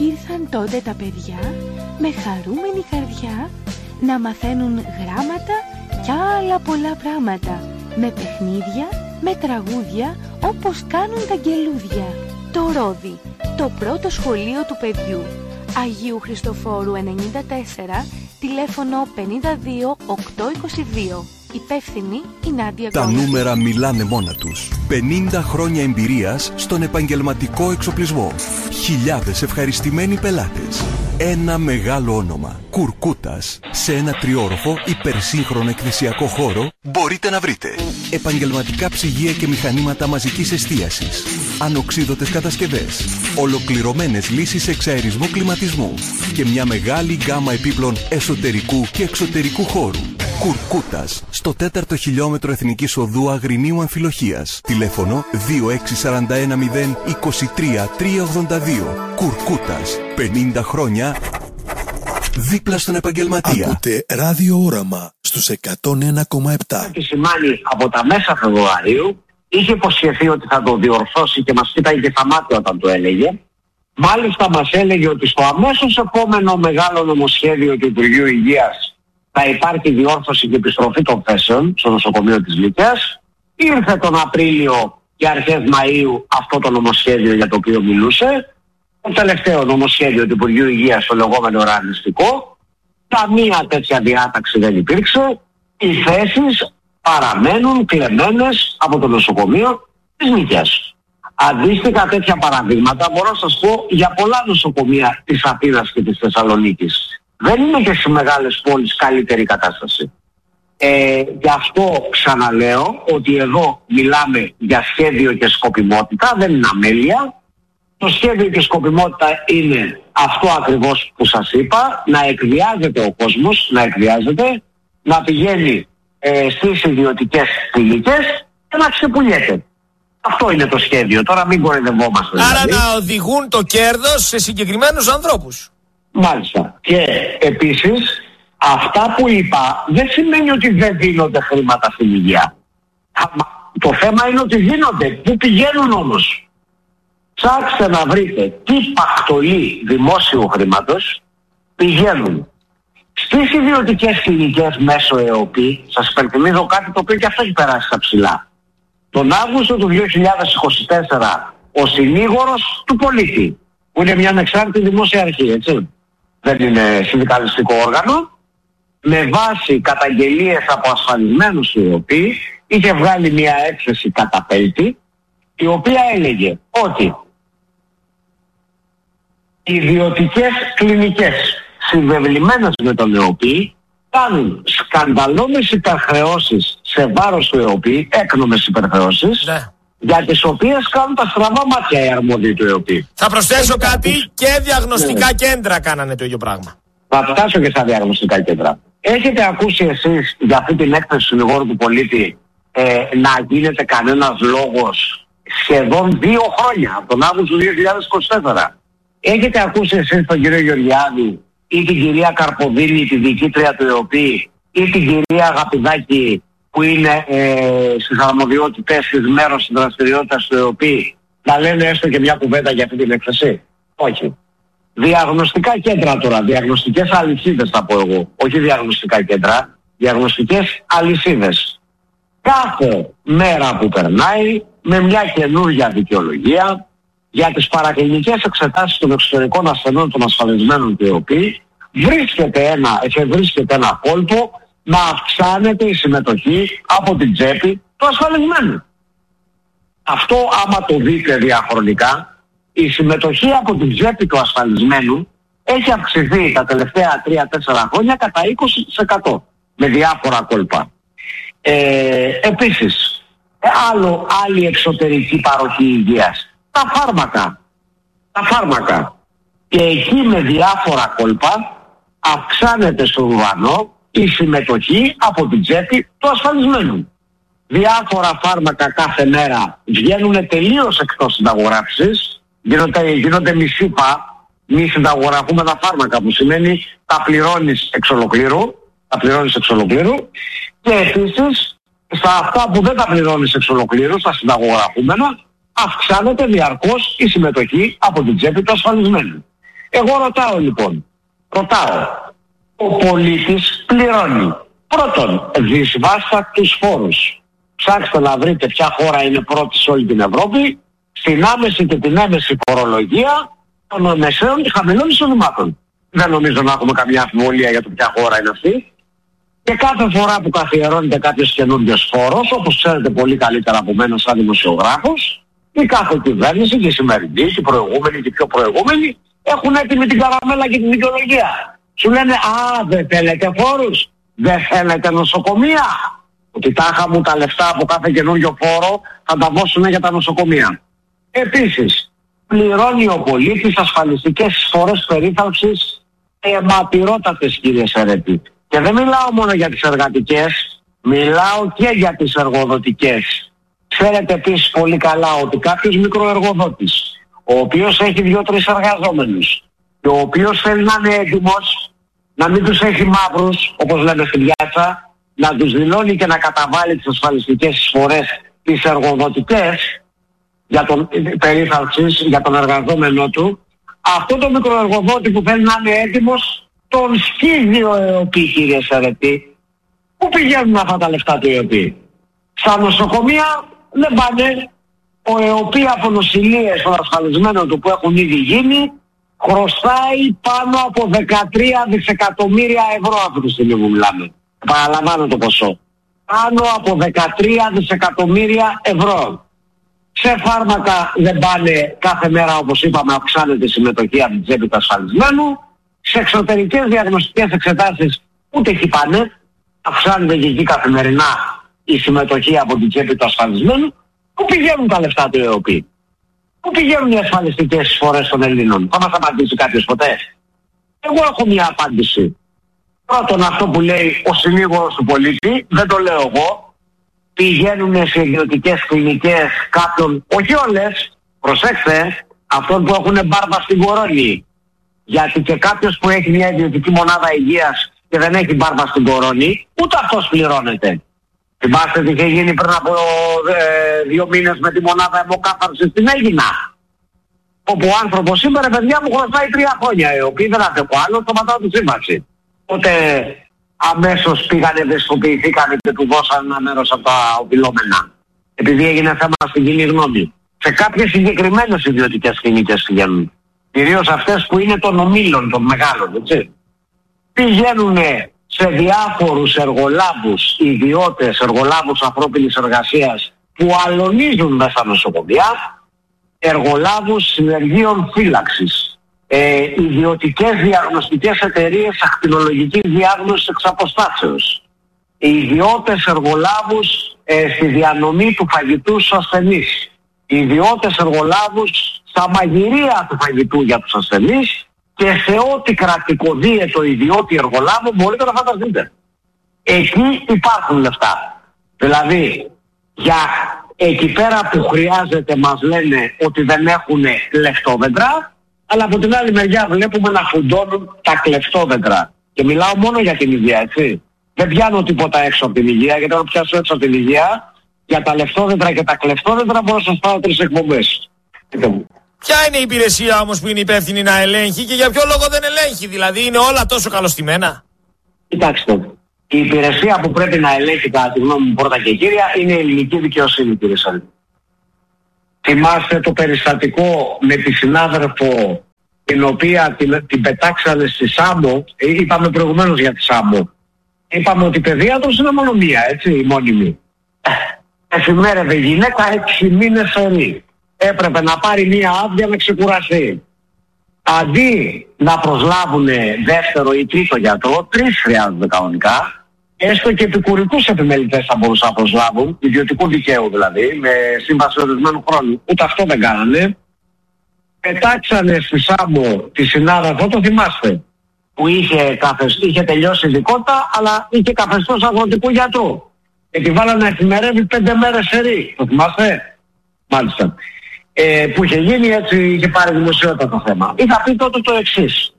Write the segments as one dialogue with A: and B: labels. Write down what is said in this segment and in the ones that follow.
A: Ήρθαν τότε τα παιδιά με χαρούμενη καρδιά να μαθαίνουν γράμματα κι άλλα πολλά πράγματα, με παιχνίδια, με τραγούδια, όπως κάνουν τα αγγελούδια. Το Ρόδι, το πρώτο σχολείο του παιδιού. Αγίου Χριστοφόρου 94, τηλέφωνο 52 822. Υπεύθυνη η Νάντια
B: Τα
A: Γκόμες.
B: νούμερα μιλάνε μόνα τους. 50 χρόνια εμπειρίας στον επαγγελματικό εξοπλισμό. Χιλιάδες ευχαριστημένοι πελάτες. Ένα μεγάλο όνομα. Κουρκούτας. Σε ένα τριόροφο υπερσύγχρονο εκκλησιακό χώρο μπορείτε να βρείτε επαγγελματικά ψυγεία και μηχανήματα μαζικής εστίασης, ανοξίδωτες κατασκευές, ολοκληρωμένες λύσεις εξαερισμού κλιματισμού και μια μεγάλη γκάμα επίπλων εσωτερικού και εξωτερικού χώρου. Κουρκούτας, στο 4ο χιλιόμετρο Εθνικής Οδού Αγρινίου Αμφιλοχίας. Τηλέφωνο 26410 23 382. Κουρκούτας, 50 χρόνια δίπλα στον επαγγελματία.
C: Ακούτε Ράδιο Όραμα στους 101,7.
D: Επισημάνει από τα μέσα Φεβρουαρίου, είχε υποσχεθεί ότι θα το διορθώσει και μας κοίταγε και στα μάτια όταν το έλεγε. Μάλιστα μας έλεγε ότι στο αμέσως επόμενο μεγάλο νομοσχέδιο του Υπουργείου Υγείας θα υπάρχει διόρθωση και επιστροφή των θέσεων στο νοσοκομείο της Λυκιάς. Ήρθε τον Απρίλιο και αρχές Μαΐου αυτό το νομοσχέδιο για το οποίο μιλούσε. Το τελευταίο νομοσχέδιο του Υπουργείου Υγείας, το λεγόμενο ουρανιστικό. Καμία τέτοια διάταξη δεν υπήρξε. Οι θέσεις παραμένουν κλεμμένες από το νοσοκομείο της Λυκιάς. Αντίστοιχα τέτοια παραδείγματα μπορώ να σας πω για πολλά νοσοκομεία της Αθήνας και της Θεσσαλονίκης. Δεν είναι και στις μεγάλες πόλεις καλύτερη κατάσταση. Γι' αυτό ξαναλέω ότι εδώ μιλάμε για σχέδιο και σκοπιμότητα, δεν είναι αμέλεια. Το σχέδιο και σκοπιμότητα είναι αυτό ακριβώς που σας είπα, να εκβιάζεται ο κόσμος, να πηγαίνει στις ιδιωτικές κλινικές και να ξεπουλιέται. Αυτό είναι το σχέδιο, τώρα μην κοροϊδευόμαστε.
E: Άρα
D: δηλαδή
E: να οδηγούν το κέρδος σε συγκεκριμένους ανθρώπους.
D: Μάλιστα. Και επίσης αυτά που είπα δεν σημαίνει ότι δεν δίνονται χρήματα στην υγεία. Το θέμα είναι ότι δίνονται. Πού πηγαίνουν όμως? Ψάξτε να βρείτε τι πακτολή δημόσιου χρήματος πηγαίνουν στις ιδιωτικές κλινικές μέσω ΕΟΠΗ. Σας υπενθυμίζω κάτι το οποίο και αυτό έχει περάσει στα ψηλά. Τον Αύγουστο του 2024 ο συνήγορος του πολίτη, που είναι μια ανεξάρτητη δημόσια αρχή, έτσι, δεν είναι συνδικαλιστικό όργανο, με βάση καταγγελίες από ασφαλισμένους του ΕΟΠΗ, είχε βγάλει μια έκθεση καταπέλτη, η οποία έλεγε ότι οι ιδιωτικές κλινικές συμβεβλημένες με τον ΕΟΠΗ κάνουν σκανδαλώδεις υπερχρεώσεις σε βάρος του ΕΟΠΗ, έκνομες υπερχρεώσεις, για τις οποίες κάνουν τα στραβά μάτια οι αρμόδιοι του ΕΟΠΗ.
E: Θα προσθέσω κάτι, και διαγνωστικά κέντρα κάνανε το ίδιο πράγμα.
D: Θα φτάσω και στα διαγνωστικά κέντρα. Έχετε ακούσει εσείς για αυτή την έκθεση του συνηγόρου του πολίτη να γίνεται κανένας λόγος σχεδόν 2 χρόνια, από τον Αύγουστο του 2024? Έχετε ακούσει εσείς τον κύριο Γεωργιάδη ή την κυρία Καρποδίνη, τη διοικήτρια του ΕΟΠΗ, ή την κυρία Αγαπηδάκη που είναι στις αρμοδιότητες της μέρος της δραστηριότητας του ΕΟΠΗ, να λένε έστω και μια κουβέντα για αυτή την έκθεση? Όχι. Διαγνωστικά κέντρα τώρα, διαγνωστικές αλυσίδες θα πω εγώ, όχι διαγνωστικά κέντρα, διαγνωστικές αλυσίδες. Κάθε μέρα που περνάει με μια καινούργια δικαιολογία για τις παρακλινικές εξετάσεις των εξωτερικών ασθενών των ασφαλισμένων του ΕΟΠΗ, βρίσκεται ένα κόλπο να αυξάνεται η συμμετοχή από την τσέπη του ασφαλισμένου. Αυτό άμα το δείτε διαχρονικά, η συμμετοχή από την τσέπη του ασφαλισμένου έχει αυξηθεί τα τελευταία 3-4 χρόνια κατά 20% με διάφορα κόλπα. Επίσης, άλλη εξωτερική παροχή υγείας. Τα φάρμακα. Και εκεί με διάφορα κόλπα αυξάνεται στον ουρανό η συμμετοχή από την τσέπη του ασφαλισμένου. Διάφορα φάρμακα κάθε μέρα βγαίνουν τελείως εκτός συνταγογράφησης, γίνονται μη συνταγογραφούμενα φάρμακα, που σημαίνει τα πληρώνεις εξ ολοκλήρου, και επίσης στα αυτά που δεν τα πληρώνεις εξ ολοκλήρου, στα συνταγογραφούμενα, αυξάνεται διαρκώς η συμμετοχή από την τσέπη του ασφαλισμένου. Εγώ ρωτάω λοιπόν, ο πολίτης πληρώνει πρώτον δυσβάστακτους φόρους. Ψάξτε να βρείτε ποια χώρα είναι πρώτη σε όλη την Ευρώπη στην άμεση και την έμεση φορολογία των μεσαίων και χαμηλών εισοδημάτων. Δεν νομίζω να έχουμε καμιά αμφιβολία για το ποια χώρα είναι αυτή. Και κάθε φορά που καθιερώνεται κάποιος καινούριος φόρος, όπως ξέρετε πολύ καλύτερα από μένα σαν δημοσιογράφος, η κάθε κυβέρνηση και η σημερινή, η προηγούμενη και η πιο προηγούμενη, έχουν έτοιμη την καραμέλα και την δικαιολογία. Σου λένε, δεν θέλετε φόρους, δεν θέλετε νοσοκομεία. Ότι τάχα μου τα λεφτά από κάθε καινούριο φόρο θα τα δώσουν για τα νοσοκομεία. Επίσης, πληρώνει ο πολίτης ασφαλιστικές εισφορές περίθαλψης αιματηρότατες, κύριε Σερέτη. Και δεν μιλάω μόνο για τις εργατικές, μιλάω και για τις εργοδοτικές. Ξέρετε επίσης πολύ καλά ότι κάποιος μικροεργοδότης, ο οποίος έχει 2-3 εργαζόμενους και ο οποίος θέλει να είναι έτοιμος, να μην τους έχει μαύρους, όπως λέμε στην πιάτσα, να τους δηλώνει και να καταβάλει τις ασφαλιστικές εισφορές, τις εργοδοτικές, για τον περίθαλψης, για τον εργαζόμενό του, αυτό το μικροεργοδότη που θέλει να είναι έτοιμος, τον σκίζει ο ΕΟΠΗ, κύριε Σερετή. Πού πηγαίνουν αυτά τα λεφτά του ΕΟΠΗ? Στα νοσοκομεία δεν πάνε. Ο ΕΟΠΗ από νοσηλείες των ασφαλισμένων του που έχουν ήδη γίνει χρωστάει πάνω από 13 δισεκατομμύρια ευρώ αυτή τη στιγμή που μιλάμε. Παραλαμβάνω το ποσό. Πάνω από 13 δισεκατομμύρια ευρώ. Σε φάρμακα δεν πάνε, κάθε μέρα όπως είπαμε αυξάνεται η συμμετοχή από την τσέπη του ασφαλισμένου. Σε εξωτερικές διαγνωστικές εξετάσεις ούτε εκεί πάνε, αυξάνεται και εκεί καθημερινά η συμμετοχή από την τσέπη του ασφαλισμένου. Πού πηγαίνουν τα λεφτά του ΕΟΠΗ? Πού πηγαίνουν οι ασφαλιστικές εισφορές των Ελλήνων? Θα μας απαντήσει κάποιος ποτέ? Εγώ έχω μια απάντηση. Πρώτον, αυτό που λέει ο συνήγορος του πολίτη, δεν το λέω εγώ, πηγαίνουν σε ιδιωτικές κλινικές κάποιον, όχι όλες, προσέξτε, αυτών που έχουν μπάρμπα στην κορώνη. Γιατί και κάποιος που έχει μια ιδιωτική μονάδα υγείας και δεν έχει μπάρμπα στην κορώνη, ούτε αυτός πληρώνεται. Θυμάστε τι είχε γίνει πριν από 2 μήνες με τη μονάδα αιμοκάθαρσης στην Αίγινα? Όπου ο άνθρωπος σήμερα, παιδιά μου, χρωστάει 3 χρόνια, οι οποίοι δεν αντέχουν άλλο, σταματάω τη σύμβαση. Οπότε αμέσως πήγανε, ευαισθητοποιηθήκανε και του δώσαν ένα μέρος από τα οφειλόμενα. Επειδή έγινε θέμα στην κοινή γνώμη. Σε κάποιες συγκεκριμένες ιδιωτικές κλινικές πηγαίνουν. Κυρίως αυτές που είναι των ομίλων, των μεγάλων, έτσι. Πηγαίνουν σε διάφορους εργολάβους, ιδιώτες, εργολάβους ανθρώπινης εργασίας που αλωνίζουν μέσα στα νοσοκομεία, εργολάβους συνεργείων φύλαξης, ιδιωτικές διαγνωστικές εταιρείες ακτινολογικής διάγνωσης εξ αποστάσεως, ιδιώτες εργολάβους στη διανομή του φαγητού στους ασθενείς, ιδιώτες εργολάβους στα μαγειρία του φαγητού για τους ασθενείς και σε ό,τι κρατικοδίαιτο ιδιώτη εργολάβο μπορείτε να φανταστείτε. Εκεί υπάρχουν λεφτά. Δηλαδή, για εκεί πέρα που χρειάζεται μας λένε ότι δεν έχουν λεφτόδεντρα, αλλά από την άλλη μεριά βλέπουμε να φουντώνουν τα κλεφτόδεντρα. Και μιλάω μόνο για την υγεία, έτσι. Δεν πιάνω τίποτα έξω από την υγεία, γιατί αν πιάσω έξω από την υγεία, για τα λεφτόδεντρα και τα κλεφτόδεντρα μπορώ να σας πάω 3 εκπομπές.
E: Ποια είναι η υπηρεσία όμως που είναι υπεύθυνη να ελέγχει και για ποιο λόγο δεν ελέγχει? Δηλαδή είναι όλα τόσο καλωστημένα?
D: Κοιτάξτε, η υπηρεσία που πρέπει να ελέγχει κατά τη γνώμη μου πρώτα και κύρια είναι η ελληνική δικαιοσύνη, κύριε Σαλή. Θυμάστε το περιστατικό με τη συνάδελφο την οποία την πετάξανε στη Σάμο? Είπαμε προηγουμένως για τη Σάμο. Είπαμε ότι η παιδίατρος είναι μόνο μία, έτσι, η μόνιμη. Εφημέρευε γυναίκα 6 μήνες σερί. Έπρεπε να πάρει μία άδεια να ξεκουραστεί. Αντί να προσλάβουν δεύτερο ή τρίτο γιατρό, 3 χρειάζονται κανονικά, έστω και επικουρικούς επιμελητές θα μπορούσαν να προσλάβουν, ιδιωτικού δικαίου δηλαδή, με σύμβαση ορισμένου χρόνου. Ούτε αυτό δεν κάνανε. Πετάξανε στη Σάμο τη συνάδελφο, το θυμάστε, που είχε τελειώσει ειδικότητα, αλλά είχε καθεστώς αγροτικού γιατρού. Και τη βάλανε να εφημερεύει 5 μέρες σερί. Το θυμάστε? Μάλιστα. Που είχε γίνει έτσι, είχε πάρει δημοσιότητα το θέμα. Είχα πει τότε το εξής.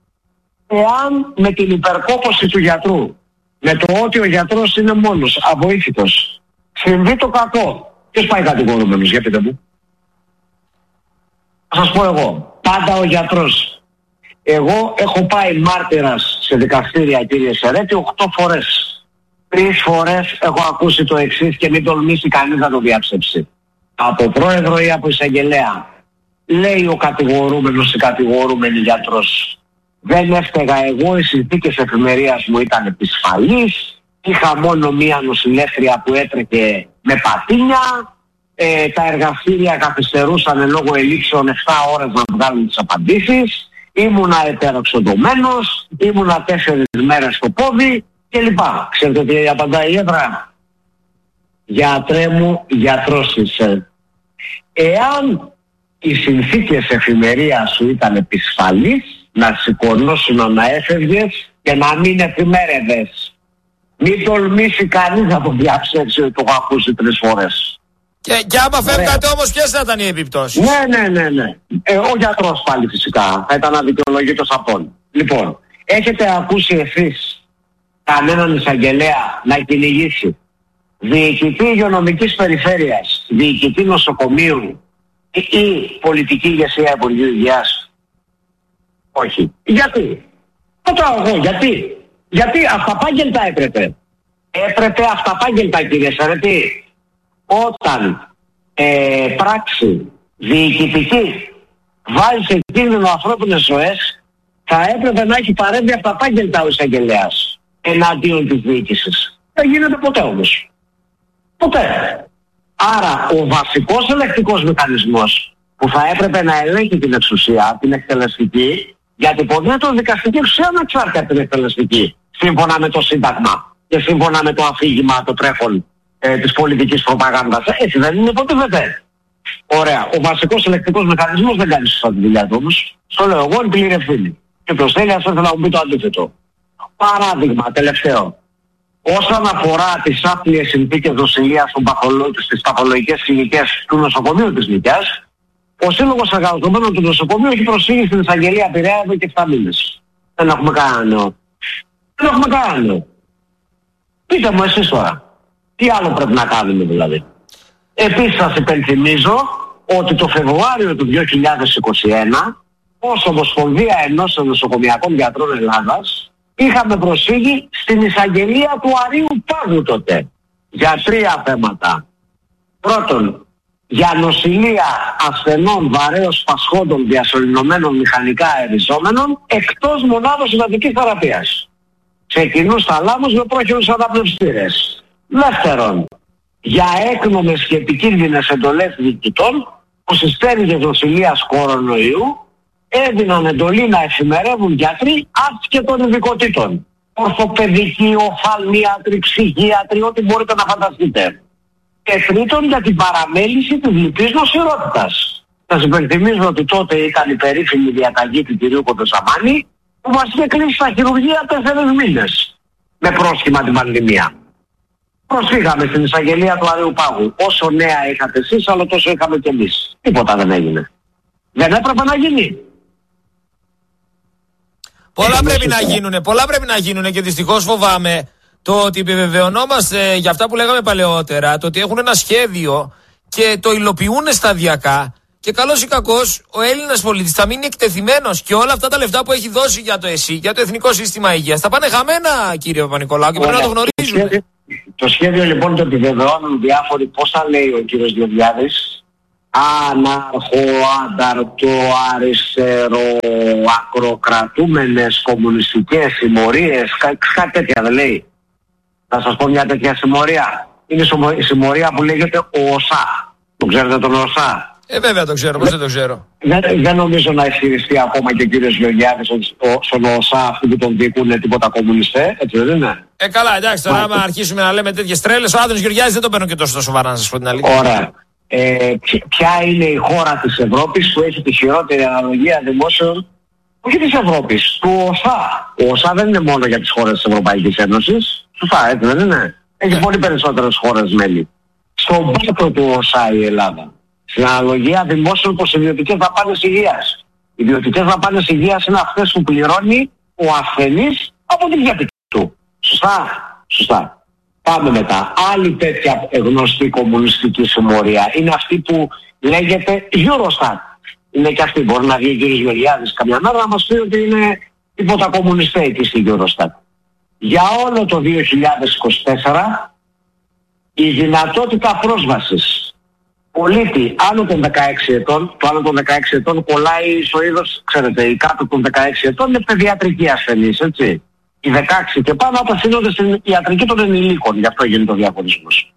D: Εάν με την υπερκόπωση του γιατρού, με το ότι ο γιατρός είναι μόνος, αβοήθητος, συμβεί το κακό, ποιος πάει κατηγορούμενος, για πείτε μου? Θα σας πω εγώ. Πάντα ο γιατρός Εγώ έχω πάει μάρτυρας σε δικαστήρια, κύριε Σερέτη, 8 φορές. 3 φορές έχω ακούσει το εξής και μην τολμήσει κανείς να το διαψεύσει. Από πρόεδρο ή από εισαγγελέα. Λέει ο κατηγορούμενος ή κατηγορούμενη γιατρός, δεν έφταιγα εγώ, οι συνθήκες εφημερίας μου ήταν επισφαλείς, είχα μόνο μία νοσηλεύτρια που έτρεχε με πατίνια, τα εργαστήρια καθυστερούσαν λόγω ελήψεων 7 ώρες να βγάλουν τις απαντήσεις, ήμουνα ετεροξοντωμένος, ήμουνα 4 μέρες στο πόδι κλπ. Ξέρετε τι απαντάει η έδρα? Γιατρέ μου, γιατρός είσαι. Εάν οι συνθήκες εφημερίας σου ήταν επισφαλείς, να σηκωνώσουν να έφευγες και να μην εφημέρευες. Μην τολμήσει κανείς να το διαψεύσει ότι το έχω ακούσει 3 φορές.
E: Και άμα φεύγατε όμως, ποιες θα ήταν οι επιπτώσεις?
D: Ναι. Ο γιατρός πάλι φυσικά θα ήταν αδικαιολογήτως αυτόν. Λοιπόν, έχετε ακούσει εσείς κανέναν εισαγγελέα να κυνηγήσει διοικητή υγειονομικής περιφέρειας, διοικητή νοσοκομείου ή πολιτική ηγεσία Υπουργείου Υγείας? Όχι. Γιατί? Ρωτάω εγώ, γιατί αυταπάγγελτα έπρεπε. Έπρεπε αυταπάγγελτα, κύριε Σαρετή. Όταν πράξη διοικητική βάζει σε κίνδυνο ανθρώπινες ζωές, θα έπρεπε να έχει παρέμβει αυταπάγγελτα ο εισαγγελέας εναντίον της διοίκησης. Δεν γίνεται ποτέ όμως. Ποτέ. Άρα ο βασικός ελεκτικός μηχανισμός που θα έπρεπε να ελέγχει την εξουσία, την εκτελεστική, γιατί ποτέ το δικαστική εξουσία είναι εξάρτητα από την εκτελεστική, σύμφωνα με το Σύνταγμα και σύμφωνα με το αφήγημα το τρέχον της πολιτικής προπαγάνδας. Έτσι δεν είναι, υποτίθεται. Ωραία. Ο βασικός ελεκτικός μηχανισμός δεν κάνει σωστά τη δουλειά του όμως. Στο λέω εγώ, είναι πλήρη ευθύνη. Και ποιος θέλει, ας ήθελα να μου πει το αντίθετο. Παράδειγμα, τελευταίο. Όσον αφορά τις άπλιες συνθήκες νοσηλείας στις παθολογικές κλινικές του νοσοκομείου της Νικιάς, ο Σύλλογος Εργαζομένων του νοσοκομείου έχει προσφύγει στην εισαγγελία Πειραιά εδώ και 7 μήνες. Δεν έχουμε κανένα νέο. Πείτε μου εσείς τώρα. Τι άλλο πρέπει να κάνουμε δηλαδή? Επίσης σας υπενθυμίζω ότι το Φεβρουάριο του 2021 ως Ομοσπονδία Ενώσεων Νοσοκομιακών Γιατρών Ελλάδας είχαμε προσφύγει στην εισαγγελία του Αρείου Πάγου τότε για 3 θέματα. Πρώτον, για νοσηλεία ασθενών βαρέως πασχόντων διασωληνωμένων μηχανικά αεριζόμενων εκτός μονάδος εντατικής θεραπείας, σε κοινούς θαλάμους με πρόχειρους αναπνευστήρες. Δεύτερον, για έκνομες και επικίνδυνες εντολές διοικητών που στις στέριγες νοσηλείας κορονοϊού έδιναν εντολή να εφημερεύουν γιατροί άσχετων ειδικοτήτων. Ορθοπαιδικοί, οφθαλμίατροι, ψυχίατροι, ό,τι μπορείτε να φανταστείτε. Και τρίτον, για την παραμέληση της λυπής νοσηρότητας. Σας υπενθυμίζω ότι τότε ήταν η περίφημη διαταγή του κυρίου Κοντοσαμάνη που μας είχε κλείσει στα χειρουργεία 4 μήνες με πρόσχημα την πανδημία. Προσφύγαμε στην εισαγγελία του Αρείου Πάγου. Όσο νέα είχατε εσείς, αλλά τόσο είχαμε κι εμείς. Τίποτα δεν έγινε. Δεν έπρεπε να γίνει.
E: Πολλά πρέπει να γίνουν και δυστυχώς φοβάμαι το ότι επιβεβαιωνόμαστε για αυτά που λέγαμε παλαιότερα, το ότι έχουν ένα σχέδιο και το υλοποιούν σταδιακά και καλώς ή κακώς ο Έλληνας πολίτης θα μείνει εκτεθειμένος και όλα αυτά τα λεφτά που έχει δώσει για το ΕΣΥ, για το Εθνικό Σύστημα Υγείας, θα πάνε χαμένα, κύριε Παπα-Νικολάου, και πρέπει να το γνωρίζουν.
D: Το σχέδιο λοιπόν το επιβεβαιώνουν διάφοροι, πώς θα λέει ο κύριος Γεωργιάδης, αναρχο, ανταρτό, αριστερό, ακροκρατούμενες κομμουνιστικές συμμορίες, κάτι τέτοια δεν λέει? Θα σας πω μια τέτοια συμμορία. Είναι η συμμορία που λέγεται ΟΣΑ. Το ξέρετε τον ΟΣΑ?
E: Βέβαια το ξέρω, πώς δεν το ξέρω.
D: Δεν νομίζω να ισχυριστεί ακόμα και ο κύριος Γεωργιάδης ότι στον ΟΣΑ αυτοί που τον διοικούν είναι τίποτα κομμουνιστέ, έτσι δεν είναι?
E: Καλά, εντάξει, τώρα άμα αρχίσουμε να λέμε τέτοιες τρέλες, ο Άδωνης Γεωργιάδης δεν το παίρνω και τόσο σοβαρά, να σας πω την αλήθεια.
D: Ωραία. Ποια είναι η χώρα της Ευρώπης που έχει τη χειρότερη αναλογία δημόσιων? Όχι της Ευρώπης, του ΟΣΑ. Ο ΟΣΑ δεν είναι μόνο για τις χώρες της Ευρωπαϊκής Ένωσης. Σωστά, έτσι δεν είναι? Έχει πολύ περισσότερες χώρες μέλη. Στον πάτο του ΟΣΑ η Ελλάδα, στην αναλογία δημόσιων προς ιδιωτικές δαπάνες υγείας. Οι ιδιωτικές δαπάνες υγείας είναι αυτές που πληρώνει ο ασθενής από την διατική του. Σωστά. Πάμε μετά. Άλλη τέτοια γνωστή κομμουνιστική συμμορία είναι αυτή που λέγεται Eurostat. είναι και αυτοί. Μπορεί να βγει ο κύριος Γεωργιάδης καμιά μέρα να μας πει ότι είναι τίποτα κομμουνιστέ εκεί στην Eurostat. Για όλο το 2024 η δυνατότητα πρόσβασης πολίτη άνω των 16 ετών, το άνω των 16 ετών κολλάει στο είδος, ξέρετε, οι κάτω των 16 ετών είναι παιδιατρικοί ασθενείς, έτσι. Οι 16 και πάνω απευθύνονται στην ιατρική των ενηλίκων, γι' αυτό γίνεται ο διαχωρισμός.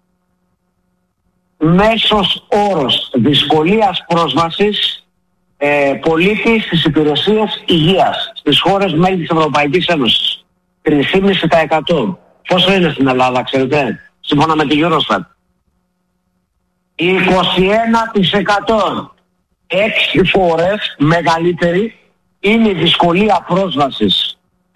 D: Μέσος όρος δυσκολίας πρόσβασης πολίτη στις υπηρεσίες υγείας στις χώρες μέλη της Ευρωπαϊκής Ένωσης. 3,5%. Πόσο είναι στην Ελλάδα, ξέρετε, σύμφωνα με τη Eurostat? 21%. 6 φορές μεγαλύτερη είναι η δυσκολία πρόσβασης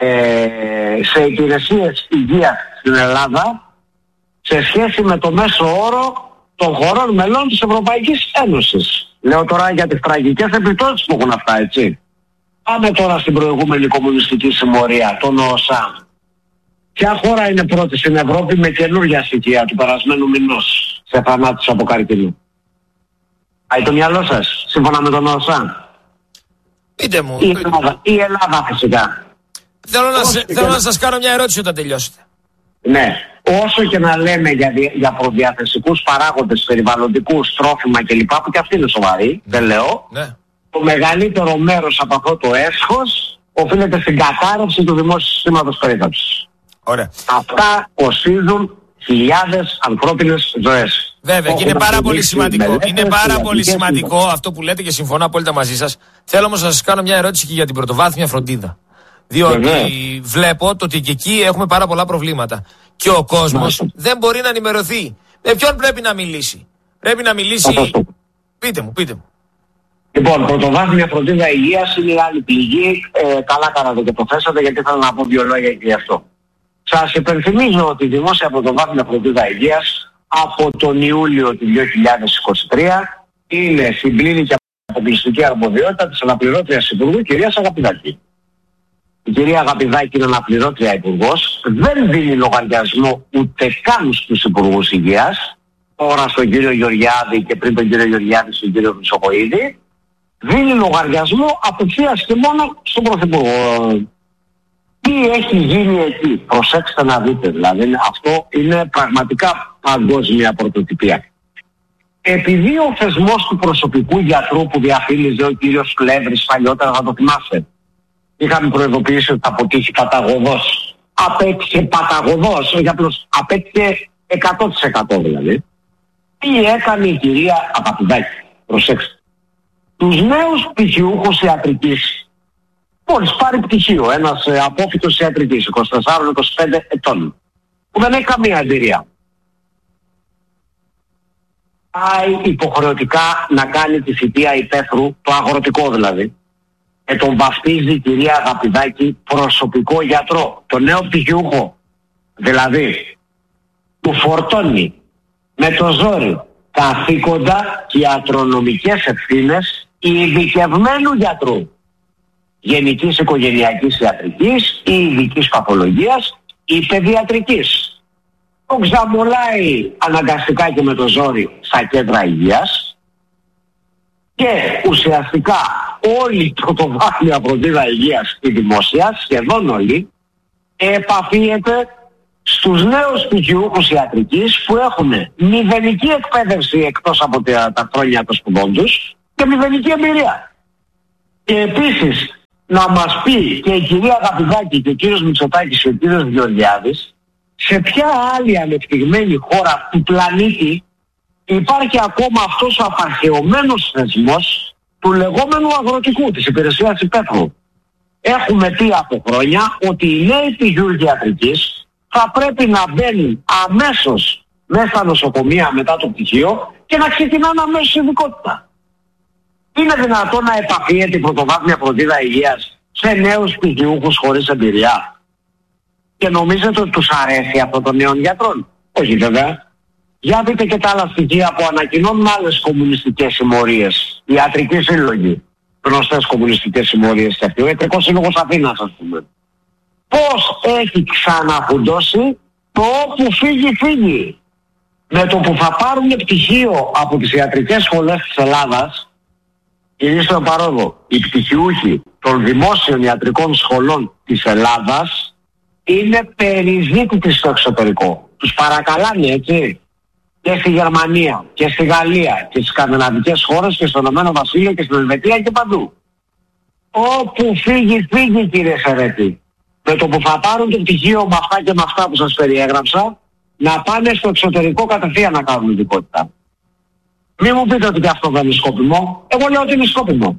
D: σε υπηρεσίες υγείας στην Ελλάδα σε σχέση με το μέσο όρο των χωρών μελών της Ευρωπαϊκής Ένωσης. Λέω τώρα για τις τραγικές επιπτώσεις που έχουν αυτά, έτσι. Πάμε τώρα στην προηγούμενη κομμουνιστική συμμορία, τον ΟΣΑ. Ποια χώρα είναι πρώτη στην Ευρώπη με καινούργια στοιχεία του περασμένου μηνός σε θανάτους από καρκίνο? Πάει το μυαλό σας, σύμφωνα με τον ΟΣΑ?
E: Πείτε μου.
D: Η Ελλάδα φυσικά.
E: Θέλω να σας κάνω μια ερώτηση όταν τελειώσετε.
D: Ναι. Όσο και να λέμε για προδιαθεσικούς παράγοντες, περιβαλλοντικούς, τρόφιμα κλπ. Που και αυτοί είναι σοβαροί, δεν λέω.
E: Ναι.
D: Το μεγαλύτερο μέρος από αυτό το έσχος οφείλεται στην κατάρρευση του δημόσιου συστήματος περίθαλψης.
E: Ωραία.
D: Αυτά κοστίζουν χιλιάδες ανθρώπινες ζωές.
E: Βέβαια, και είναι πάρα πολύ σημαντικό. Είναι πάρα πολύ σημαντικό αυτό που λέτε και συμφωνώ απόλυτα μαζί σας. Θέλω όμως να σας κάνω μια ερώτηση και για την πρωτοβάθμια φροντίδα. Διότι βλέπω ότι και εκεί έχουμε πάρα πολλά προβλήματα. Και ο κόσμος δεν μπορεί να ενημερωθεί. Με ποιον πρέπει να μιλήσει? Πρέπει να μιλήσει. Πείτε μου.
D: Λοιπόν, πρωτοβάθμια φροντίδα υγείας είναι η άλλη πληγή. Καλά κάνατε και το θέσατε, γιατί θέλω να πω 2 λόγια και γι' αυτό. Σας υπενθυμίζω ότι η δημόσια πρωτοβάθμια φροντίδα υγείας από τον Ιούλιο του 2023 είναι στην πλήρη και αποκλειστική αρμοδιότητα της αναπληρώτριας Υπουργού κυρίας Αγαπηδάκη. Η κυρία Αγαπηδάκη είναι αναπληρώτρια υπουργός, δεν δίνει λογαριασμό ούτε καν στους υπουργούς υγείας, τώρα στον κύριο Γεωργιάδη και πριν τον κύριο Γεωργιάδη στον κύριο Χρυσοκοΐδη, δίνει λογαριασμό απευθείας και μόνο στον Πρωθυπουργό. Τι έχει γίνει εκεί? Προσέξτε να δείτε, δηλαδή αυτό είναι πραγματικά παγκόσμια πρωτοτυπία. Επειδή ο θεσμός του προσωπικού γιατρού που διαφήμιζε ο κύριος Κλέβρης παλιότερα, θα το θυμάστε, είχαμε προειδοποιήσει ότι θα αποτύχει παταγωδός. Απέτυχε παταγωδός, όχι απλώς απέτυχε 100% δηλαδή. Τι έκανε η κυρία Αγαπηδάκη? Προσέξτε. Τους νέους πτυχιούχους ιατρικής, μόλις πάρει πτυχίο ένας απόφοιτος ιατρικής 24-25 ετών, που δεν έχει καμία εμπειρία, πάει υποχρεωτικά να κάνει τη θητεία υπαίθρου, το αγροτικό δηλαδή, και τον βαφτίζει η κυρία Αγαπηδάκη προσωπικό γιατρό. Το νέο πτυχιούχο δηλαδή του φορτώνει με το ζόρι καθήκοντα και ιατρονομικές ευθύνες ειδικευμένου γιατρού γενικής οικογενειακής ιατρικής ή ειδικής παθολογίας ή παιδιατρικής. Το ξαμολάει αναγκαστικά και με το ζόρι στα κέντρα υγείας και ουσιαστικά όλη η πρωτοβάθμια φροντίδα υγείας η δημόσια, σχεδόν όλη, επαφίεται στους νέους πτυχιούχους ιατρικής που έχουν μηδενική εκπαίδευση εκτός από τα χρόνια των σπουδών τους και μηδενική εμπειρία. Και επίσης να μας πει και η κυρία Αγαπηδάκη και ο κύριος Μητσοτάκης και ο κύριος Γεωργιάδης σε ποια άλλη ανεπτυγμένη χώρα του πλανήτη υπάρχει ακόμα αυτός ο απαρχαιωμένος θεσμός του λεγόμενου αγροτικού, της υπηρεσίας υπαίθρου. Έχουμε πει από χρόνια ότι οι νέοι πτυχιούχοι ιατρικής θα πρέπει να μπαίνουν αμέσως μέσα στα νοσοκομεία μετά το πτυχίο και να ξεκινάνε αμέσως ειδικότητα. Είναι δυνατόν να επαφίεται η πρωτοβάθμια φροντίδα υγείας σε νέους πτυχιούχους χωρίς εμπειρία? Και νομίζετε ότι τους αρέσει αυτό των νέων γιατρών? Όχι βέβαια. Για δείτε και τα άλλα στοιχεία που ανακοινώνουν άλλες κομμουνιστικές συμμορίες. Ιατρικοί σύλλογοι, γνωστές κομμουνιστικές συμμορίες και αυτοί. Ο Ιατρικός Σύλλογος Αθήνας, ας πούμε. Πώς έχει ξαναφουντώσει το όπου φύγει. Με το που θα πάρουν πτυχίο από τις ιατρικές σχολές της Ελλάδας, Κυρίε στον παρόδο, οι πτυχιούχοι των δημόσιων ιατρικών σχολών της Ελλάδας είναι περιζήτητοι στο εξωτερικό. Τους παρακαλάνε, έτσι, και στη Γερμανία και στη Γαλλία και στις σκανδιναβικές χώρες και στο Ηνωμένο Βασίλειο και στην Ελβετία και παντού. Όπου φύγει, φύγει, κύριε Σερέτη. Με το που θα πάρουν το πτυχίο με αυτά και με αυτά που σας περιέγραψα, να πάνε στο εξωτερικό κατευθείαν να κάνουν ειδικότητα. Μην μου πείτε ότι και αυτό δεν είναι σκόπιμο. Εγώ λέω ότι είναι σκόπιμο.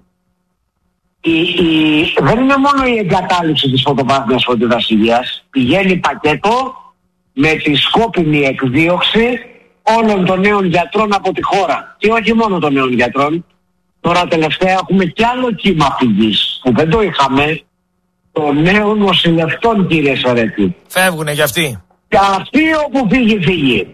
D: Δεν είναι μόνο η εγκατάλειψη της πρωτοβάθμιας φροντίδας υγείας. Πηγαίνει πακέτο με τη σκόπιμη εκδίωξη όλων των νέων γιατρών από τη χώρα. Και όχι μόνο των νέων γιατρών. Τώρα τελευταία έχουμε κι άλλο κύμα φυγής που δεν το είχαμε, των νέων νοσηλευτών, κύριε Σερέτη.
E: Φεύγουνε κι αυτοί.
D: Και αυτοί όπου φύγει, φύγει.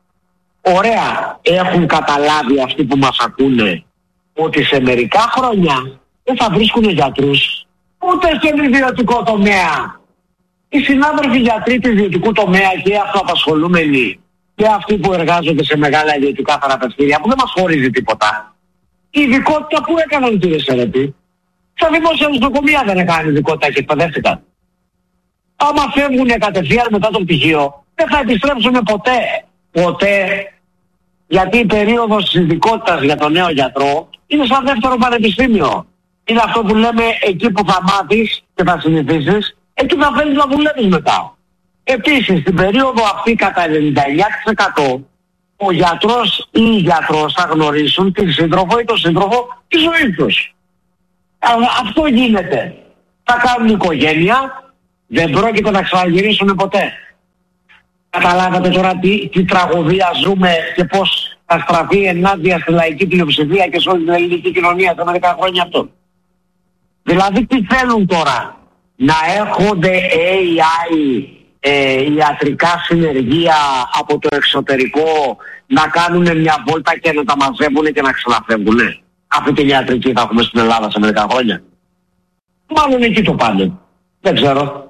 D: Ωραία, έχουν καταλάβει αυτοί που μας ακούνε ότι σε μερικά χρόνια δεν θα βρίσκουν γιατρούς ούτε στον ιδιωτικό τομέα. Οι συνάδελφοι γιατροί του ιδιωτικού τομέα και αυτοαπασχολούμενοι και αυτοί που εργάζονται σε μεγάλα ιδιωτικά θεραπευτήρια που δεν μας χωρίζει τίποτα. Η ειδικότητα που έκαναν, κύριε Σερέτη, στα δημόσια νοσοκομεία δεν έκαναν ειδικότητα και εκπαιδεύτηκαν. Άμα φεύγουν κατευθείαν μετά το πτυχίο, δεν θα επιστρέψουν ποτέ. Ποτέ. Γιατί η περίοδος της ειδικότητας για τον νέο γιατρό είναι σαν δεύτερο πανεπιστήμιο. Είναι αυτό που λέμε εκεί που θα μάθεις και θα συνηθίσεις, εκεί θα θέλεις να δουλεύεις μετά. Επίσης, στην περίοδο αυτή κατά 99% ο γιατρός ή η γιατρός θα γνωρίσουν τη σύντροφο ή τον σύντροφο τη ζωή τους. Αυτό γίνεται. Θα κάνουν οικογένεια, δεν πρόκειται να ξαναγυρίσουν ποτέ. Καταλάβατε τώρα τι τραγωδία ζούμε και πώς θα στραφεί ενάντια στη λαϊκή πλειοψηφία και σε όλη την ελληνική κοινωνία τα μερικά χρόνια αυτό. Δηλαδή τι θέλουν τώρα, να έρχονται AI ιατρικά συνεργεία από το εξωτερικό να κάνουν μια βόλτα και να τα μαζεύουν και να ξαναφεύγουν. Αυτή την ιατρική θα έχουμε στην Ελλάδα σε μερικά χρόνια. Μάλλον εκεί το πάνε. Δεν ξέρω.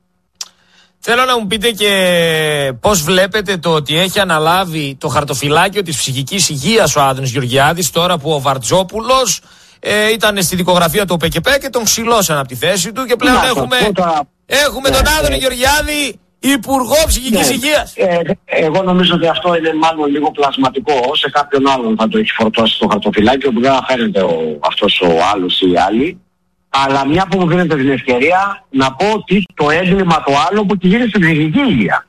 E: Θέλω να μου πείτε και πώς βλέπετε το ότι έχει αναλάβει το χαρτοφυλάκιο της ψυχικής υγείας ο Άδωνης Γεωργιάδης τώρα που ο Βαρτζόπουλος ήταν στη δικογραφία του ΟΠΕΚΕΠΕ και τον ξυλώσαν από τη θέση του και πλέον έχουμε τον Άδωνη Γεωργιάδη Υπουργό Ψυχικής Υγείας.
D: Εγώ νομίζω ότι αυτό είναι μάλλον λίγο πλασματικό. Σε κάποιον άλλον θα το έχει φορτώσει το χαρτοφυλάκιο που δεν θα φαίνεται αυτός ο άλλος ή οι άλλοι. Αλλά μια που μου δίνετε την ευκαιρία να πω ότι το έγκλημα το άλλο που τη γίνει στην ψυχική υγεία.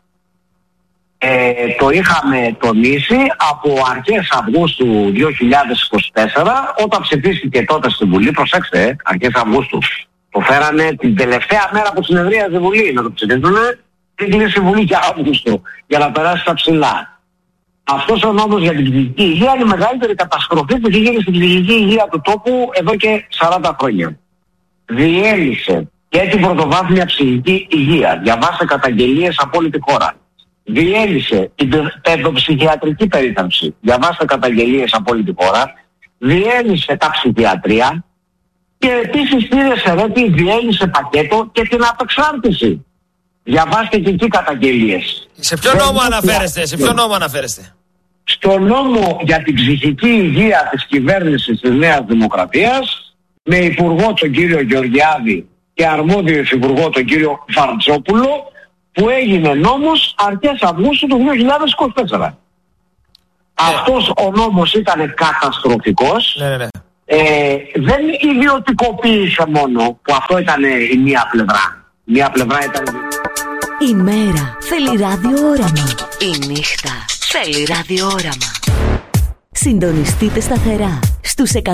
D: Το είχαμε τονίσει από αρχές Αυγούστου 2024 όταν ψηφίστηκε τότε στη Βουλή. Προσέξτε, αρχές Αυγούστου. Το φέρανε την τελευταία μέρα που συνεδρίαζε η Βουλή να το ψηφίσουνε. Την κλείσει η Βουλή και Αύγουστο για να περάσει στα ψηλά. Αυτός ο νόμος για την ψυχική υγεία είναι η μεγαλύτερη καταστροφή που έχει γίνει στην ψυχική υγεία του τόπου εδώ και 40 χρόνια. Διέλυσε και την πρωτοβάθμια ψυχική υγεία. Διαβάστε καταγγελίες από όλη τη χώρα. Διέλυσε την παιδοψυχιατρική περίθαλψη. Διαβάστε καταγγελίες από όλη τη χώρα. Διέλυσε τα ψυχιατρία. Και επίσης, κύριε Σερέτη, διέλυσε πακέτο και την απεξάρτηση. Διαβάστε και εκεί καταγγελίες.
E: Σε ποιο νόμο αναφέρεστε,
D: Στο νόμο για την ψυχική υγεία της κυβέρνησης της Νέας Δημοκρατίας, με υπουργό τον κύριο Γεωργιάδη και αρμόδιο υφυπουργό τον κύριο Βαρτζόπουλο, που έγινε νόμος αρχές Αυγούστου του 2024. Αυτός ο νόμος ήταν καταστροφικός. Δεν ιδιωτικοποίησε μόνο, που αυτό ήταν η μία πλευρά. Μία πλευρά ήταν...
A: Η μέρα θέλει ραδιόραμα. Η νύχτα θέλει ραδιόραμα. Συντονιστείτε σταθερά στους 101,7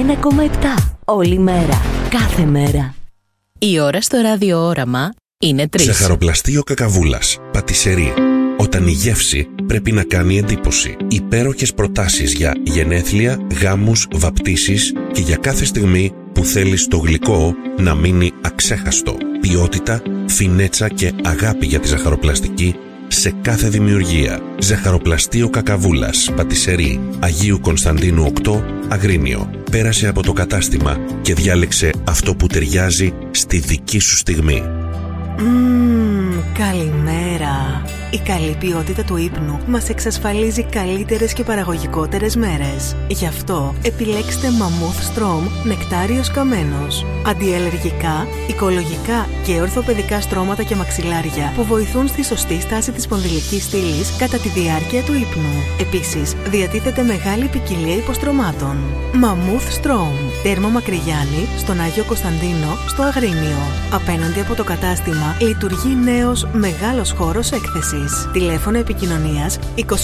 A: όλη μέρα, κάθε μέρα.
F: Η ώρα στο ραδιόραμα είναι 3.
G: Ζαχαροπλαστείο Κακαβούλας, πατισερί. Όταν η γεύση πρέπει να κάνει εντύπωση. Υπέροχες προτάσεις για γενέθλια, γάμους, βαπτίσεις και για κάθε στιγμή που θέλεις το γλυκό να μείνει αξέχαστο. Ποιότητα, φινέτσα και αγάπη για τη ζαχαροπλαστική σε κάθε δημιουργία. Ζαχαροπλαστείο Κακαβούλας, πατισερί, Αγίου Κωνσταντίνου 8, Αγρίνιο. Πέρασε από το κατάστημα και διάλεξε αυτό που ταιριάζει στη δική σου στιγμή.
A: Καλημέρα.
H: Η καλή ποιότητα του ύπνου μας εξασφαλίζει καλύτερες και παραγωγικότερες μέρες. Γι' αυτό επιλέξτε Mammoth Strom νεκτάριος καμένος. Αντιαλλεργικά, οικολογικά και ορθοπαιδικά στρώματα και μαξιλάρια που βοηθούν στη σωστή στάση της σπονδυλικής στήλης κατά τη διάρκεια του ύπνου. Επίσης, διατίθεται μεγάλη ποικιλία υποστρωμάτων. Mammoth Strom. Τέρμο Μακρυγιάννη, στον Άγιο Κωνσταντίνο, στο Αγρίνιο. Απέναντι από το κατάστημα λειτουργεί νέος μεγάλος χώρος έκθεσης. Τηλέφωνο επικοινωνίας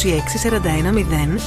H: 26410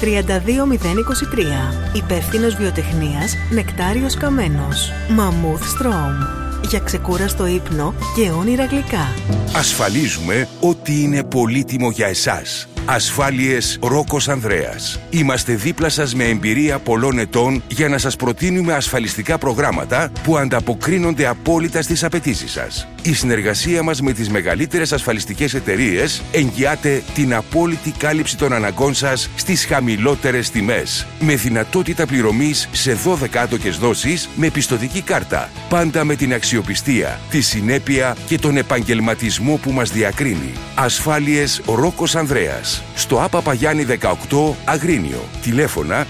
H: 32023. Υπεύθυνος βιοτεχνίας Νεκτάριος Καμένος. Mammoth Strom. Για ξεκούραστο ύπνο και όνειρα γλυκά.
I: Ασφαλίζουμε ότι είναι πολύτιμο για εσάς. Ασφάλειες Ρόκος Ανδρέας. Είμαστε δίπλα σας με εμπειρία πολλών ετών για να σας προτείνουμε ασφαλιστικά προγράμματα που ανταποκρίνονται απόλυτα στις απαιτήσεις σας. Η συνεργασία μας με τις μεγαλύτερες ασφαλιστικές εταιρείες εγγυάται την απόλυτη κάλυψη των αναγκών σας στις χαμηλότερες τιμές. Με δυνατότητα πληρωμής σε 12 άτοκες δόσεις με πιστωτική κάρτα. Πάντα με την αξιοπιστία, τη συνέπεια και τον επαγγελματισμό που μας διακρίνει. Ασφάλειες Ρόκος Ανδρέας. Στο ΑΠΑ Παγιάννη 18 Αγρίνιο. Τηλέφωνα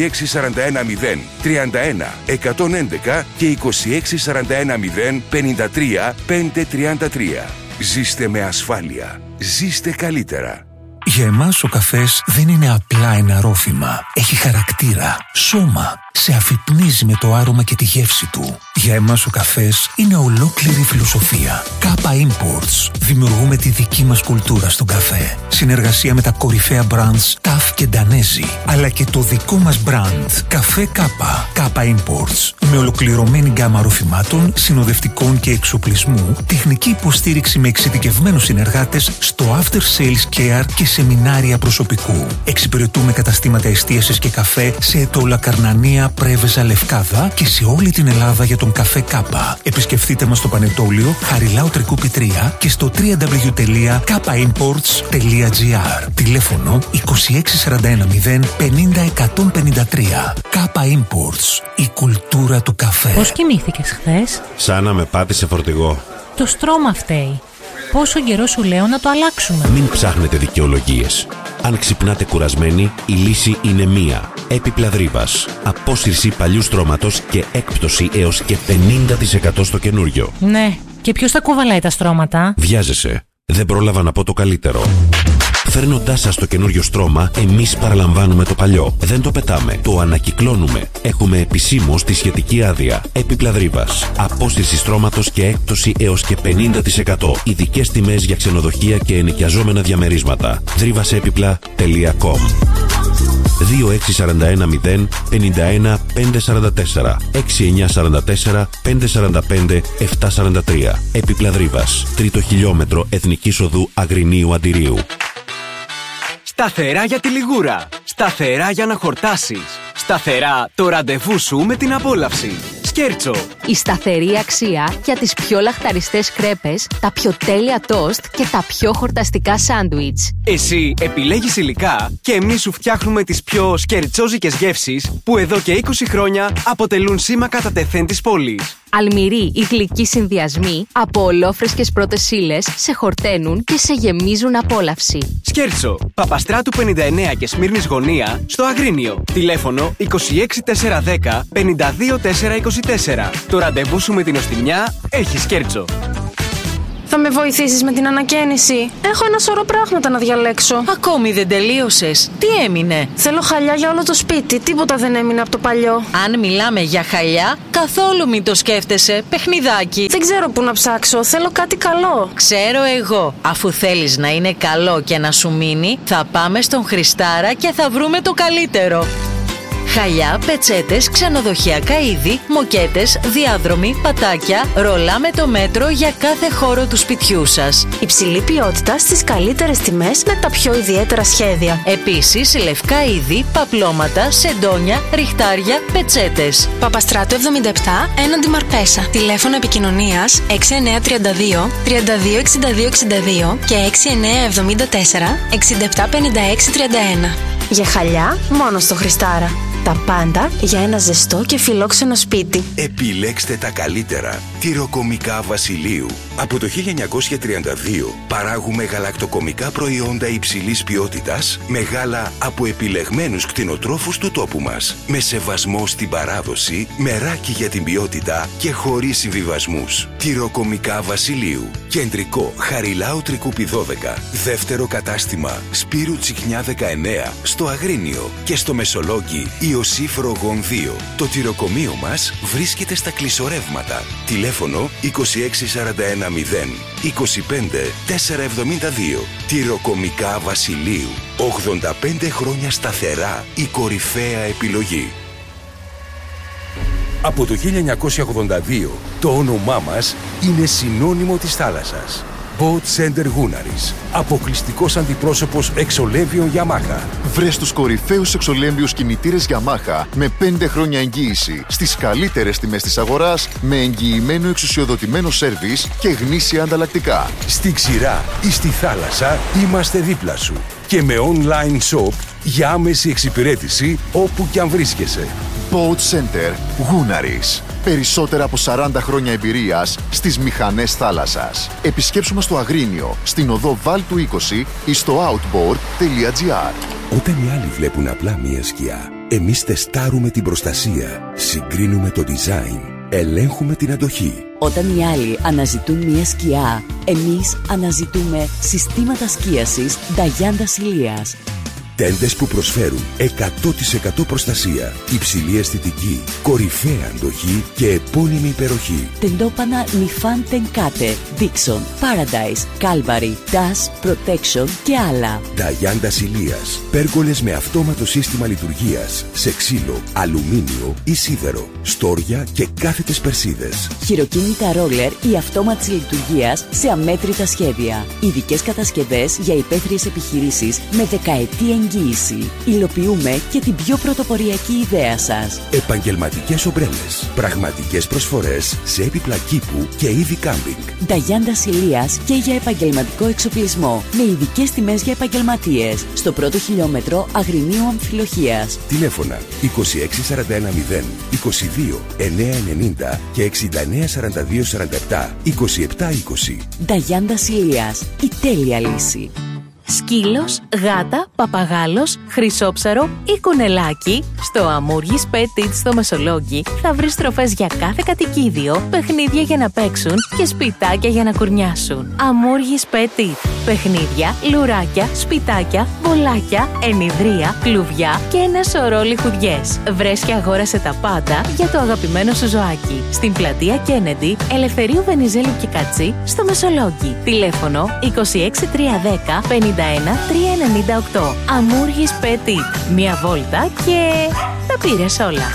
I: 26410 31 111 και 26410 53 533. Ζήστε με ασφάλεια. Ζήστε καλύτερα.
C: Για εμάς ο καφές δεν είναι απλά ένα ρόφημα. Έχει χαρακτήρα, σώμα. Σε αφυπνίζει με το άρωμα και τη γεύση του. Για εμάς ο καφές είναι ολόκληρη φιλοσοφία. Kappa Imports. Δημιουργούμε τη δική μας κουλτούρα στον καφέ. Συνεργασία με τα κορυφαία brands TAF και Danesi. Αλλά και το δικό μας brand Καφέ Kappa. Kappa Imports. Με ολοκληρωμένη γκάμα ροφημάτων, συνοδευτικών και εξοπλισμού, τεχνική υποστήριξη με εξειδικευμένους συνεργάτες στο after sales care και σεμινάρια προσωπικού. Εξυπηρετούμε καταστήματα εστίασης και καφέ σε Ετώλα, Καρνανία, Πρέβεζα, Λευκάδα και σε όλη την Ελλάδα για τον καφέ Κάπα. Επισκεφτείτε μας στο Πανετόλιο, Χαριλάου Τρικούπη 3 και στο www.kapaimports.gr. Τηλέφωνο 26410 50 153. Kappa Imports. Η κουλτούρα του καφέ.
J: Πώς κοιμήθηκες χθες?
G: Σαν να με πάτησε φορτηγό.
J: Το στρώμα φταίει. Πόσο καιρό σου λέω να το αλλάξουμε?
G: Μην ψάχνετε δικαιολογίες. Αν ξυπνάτε κουρασμένοι, η λύση είναι μία. Έπιπλα Δρύβας. Απόσυρση παλιού στρώματος και έκπτωση έως και 50% στο καινούριο.
J: Ναι, και ποιος θα κουβαλάει τα στρώματα?
G: Βιάζεσαι. Δεν πρόλαβα να πω το καλύτερο. Φέρνοντάς σας το καινούριο στρώμα, εμείς παραλαμβάνουμε το παλιό. Δεν το πετάμε, το ανακυκλώνουμε. Έχουμε επισήμως τη σχετική άδεια. Έπιπλα Δρύβας. Απόσυρση στρώματος και έκπτωση έως και 50%. Ειδικές τιμές για ξενοδοχεία και ενοικιαζόμενα διαμερίσματα. Drivasepipla.com 26410 51 544 6944 545 743. Έπιπλα Δρύβας. Τρίτο χιλιόμετρο Εθνικής Οδού Αγρινίου Αντιρίου.
K: Σταθερά για τη λιγούρα. Σταθερά για να χορτάσεις. Σταθερά το ραντεβού σου με την απόλαυση. Σκέρτσο.
L: Η σταθερή αξία για τις πιο λαχταριστές κρέπες, τα πιο τέλεια τόστ και τα πιο χορταστικά σάντουιτς.
K: Εσύ επιλέγεις υλικά και εμείς σου φτιάχνουμε τις πιο σκερτσόζικες γεύσεις που εδώ και 20 χρόνια αποτελούν σήμα κατά τεθέν της πόλης.
L: Αλμυροί ή γλυκοί συνδυασμοί από ολόφρεσκες πρώτες ύλες σε χορταίνουν και σε γεμίζουν απόλαυση.
K: Σκέρτσο. Παπαστράτου 59 και Σμύρνης Γωνία στο Αγρίνιο. Τηλέφωνο 26410 52424. Το ραντεβού σου με την οστιμιά έχει Σκέρτσο.
M: Θα με βοηθήσεις με την ανακαίνιση? Έχω ένα σωρό πράγματα να διαλέξω.
J: Ακόμη δεν τελείωσες? Τι έμεινε?
M: Θέλω χαλιά για όλο το σπίτι. Τίποτα δεν έμεινε από το παλιό.
J: Αν μιλάμε για χαλιά, καθόλου μην το σκέφτεσαι. Παιχνιδάκι.
M: Δεν ξέρω πού να ψάξω. Θέλω κάτι καλό.
J: Ξέρω εγώ. Αφού θέλεις να είναι καλό και να σου μείνει, θα πάμε στον Χριστάρα και θα βρούμε το καλύτερο. Χαλιά, πετσέτες, ξενοδοχειακά είδη, μοκέτες, διάδρομοι, πατάκια, ρολά με το μέτρο για κάθε χώρο του σπιτιού σας.
M: Υψηλή ποιότητα στις καλύτερες τιμές με τα πιο ιδιαίτερα σχέδια.
J: Επίσης, λευκά είδη, παπλώματα, σεντόνια, ριχτάρια, πετσέτες.
M: Παπαστράτου 77, έναντι Μαρπέσα. Τηλέφωνο επικοινωνίας 6932 326262 και 6974 675631. Για χαλιά, μόνο στο Χριστάρα. Τα πάντα για ένα ζεστό και φιλόξενο σπίτι.
I: Επιλέξτε τα καλύτερα. Τυροκομικά Βασιλείου. Από το 1932 παράγουμε γαλακτοκομικά προϊόντα υψηλής ποιότητας με γάλα από επιλεγμένους κτηνοτρόφους του τόπου μας. Με σεβασμό στην παράδοση, μεράκι για την ποιότητα και χωρίς συμβιβασμούς. Τυροκομικά Βασιλείου. Κεντρικό Χαριλάου Τρικούπη 12. Δεύτερο κατάστημα Σπύρου Τσιχνιά 19 στο Αγρίνιο και στο Μεσολόγγι Ιωσήφ Ρογών 2. Το τυροκομείο μας βρίσκεται στα Κλεισορεύματα. Τηλέφωνο 26410 25 472. Τυροκομικά Βασιλείου. 85 χρόνια σταθερά η κορυφαία επιλογή. Από το 1982 το όνομά μας είναι συνώνυμο της θάλασσας. Boat Center Gunaris. Αποκλειστικός αντιπρόσωπος εξολέμβιων Yamaha.
N: Βρες τους κορυφαίους εξολέμβιους κινητήρες Yamaha με 5 χρόνια εγγύηση στις καλύτερες τιμές της αγοράς, με εγγυημένο εξουσιοδοτημένο σέρβις και γνήσια ανταλλακτικά.
I: Στη ξηρά ή στη θάλασσα είμαστε δίπλα σου. Και με online shop για άμεση εξυπηρέτηση όπου κι αν βρίσκεσαι.
N: Boat Center Gunaris. Περισσότερα από 40 χρόνια εμπειρίας στις μηχανές θάλασσας. Επισκέψου μας στο Αγρίνιο, στην οδό Βάλτου 20 ή στο outboard.gr.
I: Όταν οι άλλοι βλέπουν απλά μία σκιά, εμείς τεστάρουμε την προστασία, συγκρίνουμε το design, ελέγχουμε την αντοχή.
O: Όταν οι άλλοι αναζητούν μία σκιά, εμείς αναζητούμε συστήματα σκίασης Νταγιάντα Ηλίας.
I: Τέντες που προσφέρουν 100% προστασία, υψηλή αισθητική, κορυφαία αντοχή και επώνυμη υπεροχή.
O: Τεντόπανα Νιφάν Τενκάτε, Dixon, Paradise, Calvary, Dash, Protection και άλλα.
I: Νταγιάντα Ηλίας. Πέργολες με αυτόματο σύστημα λειτουργίας, σε ξύλο, αλουμίνιο ή σίδερο, στόρια και κάθετες περσίδες.
O: Χειροκίνητα ρόλερ ή αυτόματης λειτουργίας σε αμέτρητα σχέδια. Ειδικές κατασκευές για υπαίθριες επιχειρήσεις με δεκαετή εγγύηση. Υλοποιούμε και την πιο πρωτοποριακή ιδέα σας.
I: Επαγγελματικές ομπρέλες. Πραγματικές προσφορές σε έπιπλα κήπου και είδη κάμπινγκ.
O: Νταγιάντα Ηλίας και για επαγγελματικό εξοπλισμό. Με ειδικές τιμές για επαγγελματίες. Στο πρώτο χιλιόμετρο Αγρινίου Αμφιλοχίας.
I: Τηλέφωνα 26410 22 990 και 694247 2720.
O: Νταγιάντα Ηλίας. Η τέλεια λύση.
F: Σκύλος, γάτα, παπαγάλος, χρυσόψαρο ή κουνελάκι, στο Αμούργης Petit στο Μεσολόγγι θα βρεις τροφές για κάθε κατοικίδιο, παιχνίδια για να παίξουν και σπιτάκια για να κουρνιάσουν. Αμούργης Petit. Παιχνίδια, λουράκια, σπιτάκια, μπολάκια, ενιδρία, κλουβιά και ένα σωρό λιχουδιές. Βρες και αγόρασε τα πάντα για το αγαπημένο σου ζωάκι. Στην πλατεία Κέννεντι, Ελευθερίου Βενιζέλου και Κατσί, στο Μεσολόγγι. Τηλέφωνο 26310 51 398. Αμούργης Petit. Μία βόλτα και τα πήρες όλα.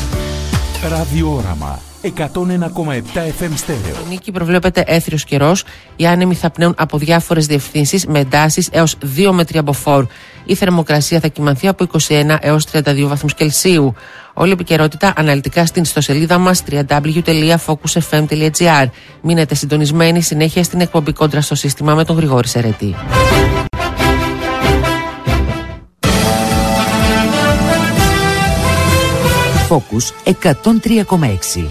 C: Ραδιόραμα 101,7 FM στέρεο.
P: Η νίκη προβλέπεται έθριος καιρός. Οι άνεμοι θα πνέουν από διάφορες διευθύνσεις με εντάσεις έως 2 με 3 μποφόρ. Η θερμοκρασία θα κυμανθεί από 21 έως 32 βαθμούς Κελσίου. Όλη η επικαιρότητα αναλυτικά στην ιστοσελίδα μας www.focusfm.gr. Μείνετε συντονισμένοι συνέχεια στην εκπομπή Κόντρα στο σύστημα με τον Γρηγόρη Σερετή.
O: Focus 103,6.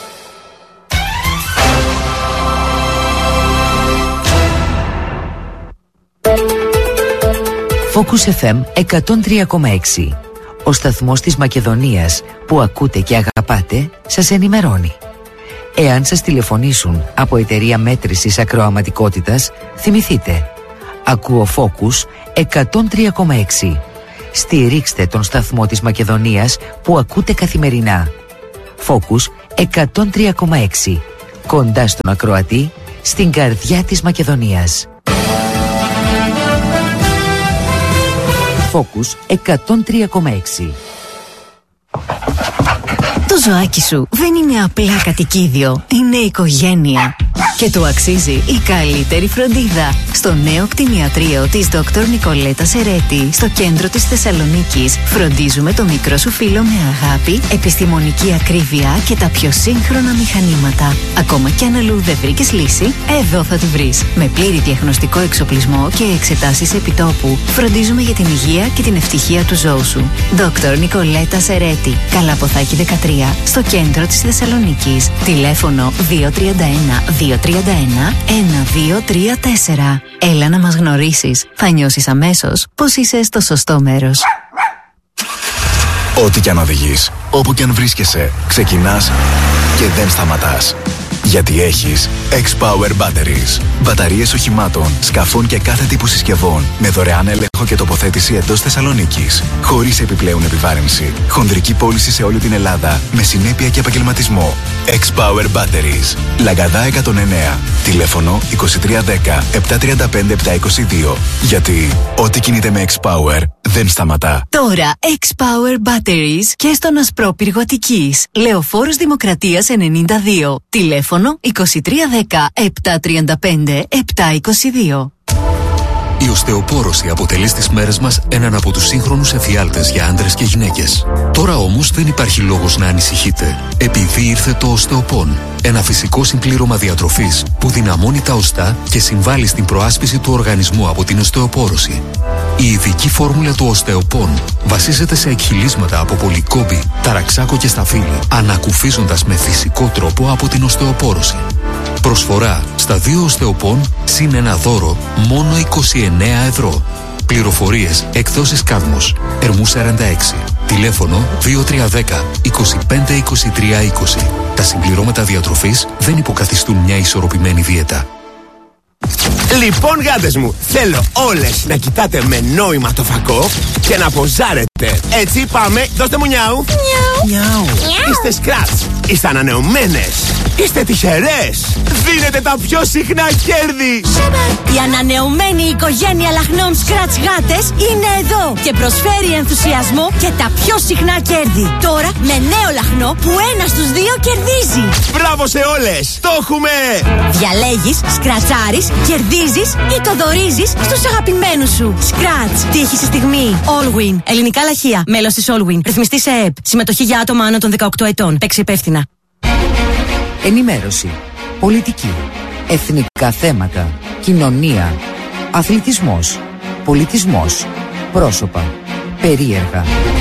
O: Focus FM 103,6. Ο σταθμός της Μακεδονίας που ακούτε και αγαπάτε σας ενημερώνει. Εάν σας τηλεφωνήσουν από εταιρεία μέτρησης ακροαματικότητας, θυμηθείτε. Ακούω Focus 103,6. Στηρίξτε τον σταθμό της Μακεδονίας που ακούτε καθημερινά. Focus 103,6. Κοντά στον ακροατή, στην καρδιά της Μακεδονίας. Focus 103,6.
Q: Το ζωάκι σου δεν είναι απλά κατοικίδιο, είναι οικογένεια.
F: Και του αξίζει η καλύτερη φροντίδα. Στο νέο κτηνιατρίο της Dr. Νικολέτα Σερέτη, στο κέντρο της Θεσσαλονίκης, φροντίζουμε το μικρό σου φίλο με αγάπη, επιστημονική ακρίβεια και τα πιο σύγχρονα μηχανήματα. Ακόμα κι αν αλλού δεν βρήκες λύση, εδώ θα τη βρεις. Με πλήρη διαγνωστικό εξοπλισμό και εξετάσεις επιτόπου, φροντίζουμε για την υγεία και την ευτυχία του ζώου σου. Dr. Νικολέτα Σερέτη, Καλαποθάκη 13, στο κέντρο της Θεσσαλονίκης. Τηλέφωνο 231-231-1234. Έλα να μας γνωρίσεις. Θα νιώσεις αμέσως πως είσαι στο σωστό μέρος.
Q: Ό,τι κι αν οδηγείς, όπου κι αν βρίσκεσαι, ξεκινάς και δεν σταματάς. Γιατί έχεις X-Power Batteries. Μπαταρίες οχημάτων, σκαφών και κάθε τύπου συσκευών με δωρεάν έλεγχο και τοποθέτηση εντός Θεσσαλονίκης. Χωρίς επιπλέον επιβάρυνση. Χονδρική πώληση σε όλη την Ελλάδα με συνέπεια και επαγγελματισμό. X-Power Batteries. Λαγκαδά 109. Τηλέφωνο 2310 735 722. Γιατί ό,τι κινείται με X-Power δεν σταματά.
F: Τώρα X-Power Batteries και στον Ασπρόπυργο Αττικής. Λεωφόρος Δημοκρατίας 92. Τηλέφωνο 2310 735 722.
R: Η οστεοπόρωση αποτελεί στις μέρες μας έναν από τους σύγχρονους εφιάλτες για άντρες και γυναίκες. Τώρα όμως δεν υπάρχει λόγος να ανησυχείτε, επειδή ήρθε το οστεοπόν. Ένα φυσικό συμπλήρωμα διατροφής που δυναμώνει τα οστά και συμβάλλει στην προάσπιση του οργανισμού από την οστεοπόρωση. Η ειδική φόρμουλα του οστεοπόν βασίζεται σε εκχυλίσματα από πολυκόμπη, ταραξάκο και σταφύλι, ανακουφίζοντας με φυσικό τρόπο από την οστεοπόρωση. Προσφορά στα 2 οστεοπόν συν ένα δώρο μόνο 29 ευρώ. Πληροφορίες εκδόσεις Κάδμος, Ερμού 46. Τηλέφωνο 2310 25 23 20. Τα συμπληρώματα διατροφής δεν υποκαθιστούν μια ισορροπημένη δίαιτα.
S: Λοιπόν, γάτες μου, θέλω όλες να κοιτάτε με νόημα το φακό και να ποζάρετε. Έτσι, πάμε, δώστε μου νιάου. Νιάου. Είστε σκράτς, είστε ανανεωμένες, είστε τυχερές. Δίνετε τα πιο συχνά κέρδη.
T: Η ανανεωμένη οικογένεια λαχνών σκράτς γάτες είναι εδώ και προσφέρει ενθουσιασμό και τα πιο συχνά κέρδη. Τώρα με νέο λαχνό που 1 στους 2 κερδίζει.
S: Μπράβο σε όλες, το έχουμε.
T: Διαλέγεις, σκρατσάρεις, κερδίζεις ή το δωρίζεις στους αγαπημένους σου. Scratch. Τύχη στη στιγμή. Allwin. Ελληνικά λαχεία. Μέλος της Allwin. Ρυθμιστή σε ΕΕΠ. Συμμετοχή για άτομα άνω των 18 ετών. Παίξει υπεύθυνα.
O: Ενημέρωση. Πολιτική. Εθνικά θέματα. Κοινωνία. Αθλητισμός. Πολιτισμός. Πρόσωπα. Περίεργα.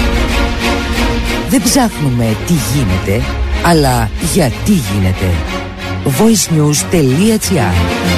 O: Δεν ψάχνουμε τι γίνεται, αλλά γιατί γίνεται. voicenews.gr.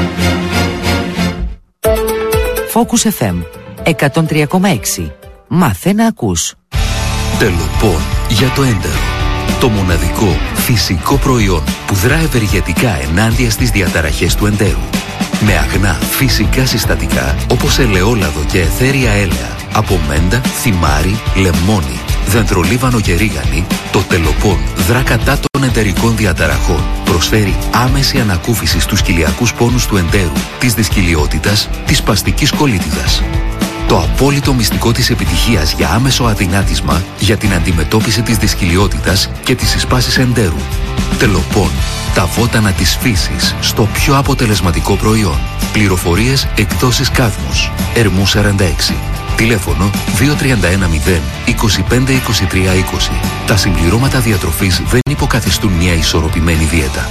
O: Focus FM 103,6. Μάθε να ακούς.
R: Τελοπών για το έντερο. Το μοναδικό φυσικό προϊόν που δρά ευεργετικά ενάντια στις διαταραχές του εντέρου. Με αγνά φυσικά συστατικά όπως ελαιόλαδο και αιθέρια έλαια από μέντα, θυμάρι, λεμόνι, δεντρολίβανο και ρίγανη, το Τελοπών δρά κατά των εντερικών διαταραχών. Προσφέρει άμεση ανακούφιση στους κοιλιακούς πόνους του εντέρου, της δυσκυλιότητας, της σπαστικής κολίτιδας. Το απόλυτο μυστικό της επιτυχίας για άμεσο αδυνάτισμα για την αντιμετώπιση της δυσκυλιότητας και της εισπάσης εντέρου. Τελοπών. Τα βότανα της φύσης στο πιο αποτελεσματικό προϊόν. Πληροφορίες εκδόσεις Κάδμος. Ερμού 46. Τηλέφωνο 2310 25 23 20. Τα συμπληρώματα διατροφής δεν υποκαθιστούν μια ισορροπημένη δίαιτα.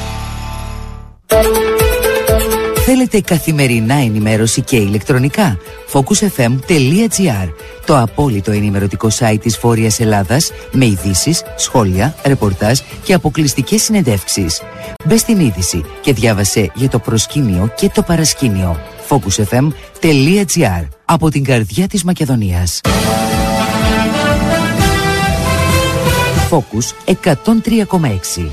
O: Θέλετε καθημερινά ενημέρωση και ηλεκτρονικά? focusfm.gr. Το απόλυτο ενημερωτικό site της Βόρειας Ελλάδας με ειδήσεις, σχόλια, ρεπορτάζ και αποκλειστικές συνεντεύξεις. Μπες στην είδηση και διάβασε για το προσκήνιο και το παρασκήνιο. focusfm.gr. Από την καρδιά της Μακεδονίας. Focus 103,6.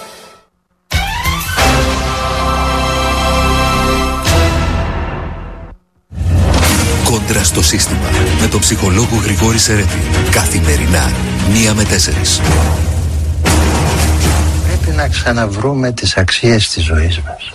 R: Κόντρα στο σύστημα με τον ψυχολόγο Γρηγόρη Σερέτη. Καθημερινά 1 με 4.
U: Πρέπει να ξαναβρούμε τις αξίες της ζωής μας.